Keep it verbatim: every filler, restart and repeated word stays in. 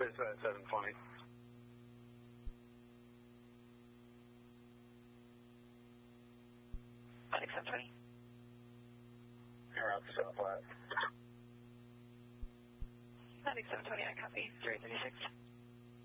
It's at seven twenty. Alex seven twenty. You're out to South Flat. Alex seven twenty, I copy. three thirty-six.